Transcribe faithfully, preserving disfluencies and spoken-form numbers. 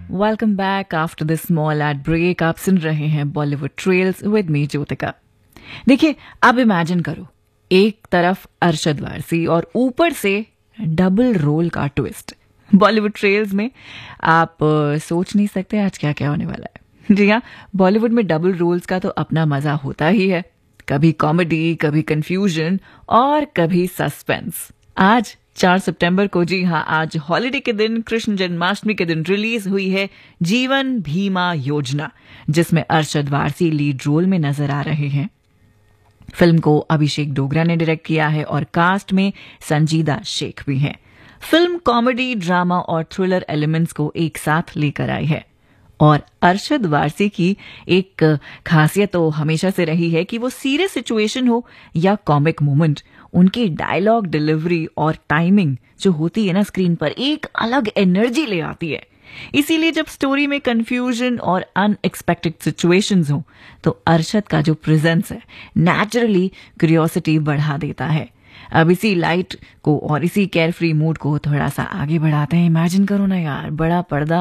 Welcome back after this small add break. आप सुन रहे हैं Bollywood trails with me Jyotika. देखिए, अब इमेजिन करो, एक तरफ अरशद वारसी और ऊपर से डबल रोल का ट्विस्ट। बॉलीवुड ट्रेल्स में आप अ, सोच नहीं सकते आज क्या क्या होने वाला है। जी हाँ, बॉलीवुड में डबल रोल्स का तो अपना मजा होता ही है। कभी कॉमेडी, कभी कंफ्यूजन और कभी सस्पेंस। आज चार सितंबर को, जी हाँ, आज हॉलिडे के दिन, कृष्ण जन्माष्टमी के दिन रिलीज हुई है जीवन भीमा योजना, जिसमें अरशद वारसी लीड रोल में नजर आ रहे हैं। फिल्म को अभिषेक डोगरा ने डायरेक्ट किया है और कास्ट में संजीदा शेख भी हैं। फिल्म कॉमेडी, ड्रामा और थ्रिलर एलिमेंट्स को एक साथ लेकर आई है। और अरशद वारसी की एक खासियत तो हमेशा से रही है कि वो सीरियस सिचुएशन हो या कॉमिक मोमेंट, उनकी डायलॉग डिलीवरी और टाइमिंग जो होती है ना स्क्रीन पर, एक अलग एनर्जी ले आती है। इसीलिए जब स्टोरी में कंफ्यूजन और अनएक्सपेक्टेड सिचुएशंस हो तो अरशद का जो प्रेजेंस है नेचुरली क्यूरियोसिटी बढ़ा देता है। अब इसी लाइट को और इसी केयरफ्री मूड को थोड़ा सा आगे बढ़ाते हैं। इमेजिन करो ना यार, बड़ा पर्दा